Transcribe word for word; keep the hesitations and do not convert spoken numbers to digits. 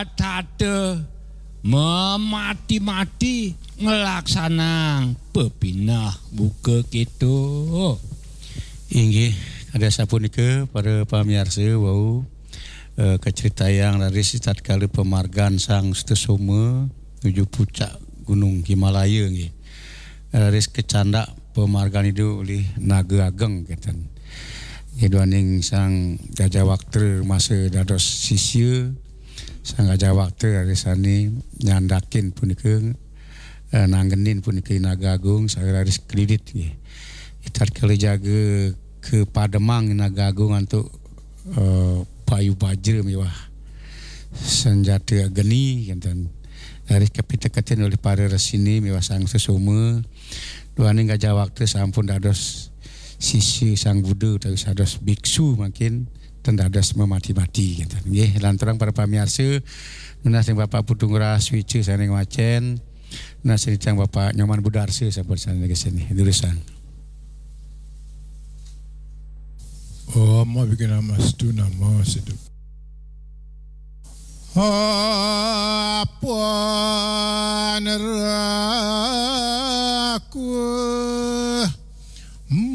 Tade memati-mati ngelaksanang pepinah buka gitu. Inggih ada sapunika para pamirsa wau uh, keceritayang dari sitat kali pemargan sang Stesoma menuju puncak Gunung Himalaya nggih. Dari kecanda pemargan itu oleh Naga Ageng katan. Ngeduaning sang Gajah Waktu masa dados sisya sang Gajah Waktu dari sani nyandakin punika uh, nanggenin punika Naga Agung sagaris kredit nggih. Itat kali jaga ke Pademang Naga Agung untuk uh, payu bajra mewah senjata geni kan dari kapitakatin oleh para resini mewah sang Stesoma duaning Gajah Waktu sampun dados sisi sang Buddha atau dados biksu makin tendados memati-mati kan nggih lantaran para pamirsa menas sing Bapak Putung Raswice saning wacen menas sing Bapak Nyoman Budarse sampun saning kesini tulisan. Oh, mau bikin nama situ nama situ. Apa neraku